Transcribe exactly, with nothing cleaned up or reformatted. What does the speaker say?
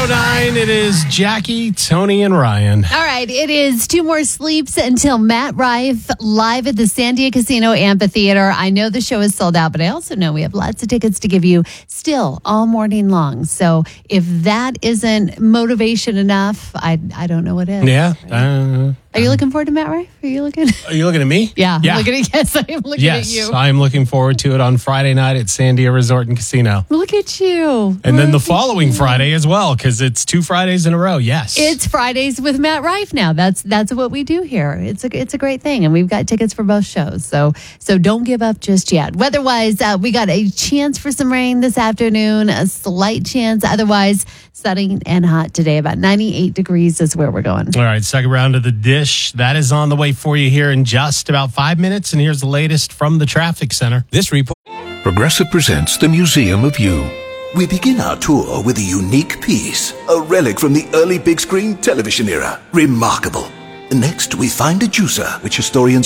oh nine, it is Jackie, Tony, and Ryan. All right, it is two more sleeps until Matt Rife live at the Sandia Casino Amphitheater. I know the show is sold out, but I also know we have lots of tickets to give you still all morning long. So if that isn't motivation enough, I I don't know what is. Yeah. Uh, Are you looking forward to Matt Rife? Are you looking? Are you looking at me? Yeah. Yeah. I'm looking at, yes, I am looking yes, at you. I'm looking forward to it on Friday night at Sandia Resort and Casino. Look at you. And then the Look at following you. Friday as well, because it's two Fridays in a row. Yes. It's Fridays with Matt Rife now. That's that's what we do here. It's a it's a great thing, and we've got tickets for both shows. So so don't give up just yet. Weather-wise, uh, we got a chance for some rain this afternoon, a slight chance. Otherwise, sunny and hot today. About ninety-eight degrees is where we're going. All right, second round of the dish. That is on the way for you here in just about five minutes. And here's the latest from the traffic center. This report. Progressive presents the Museum of You. We begin our tour with a unique piece, a relic from the early big screen television era. Remarkable. Next, we find a juicer, which historians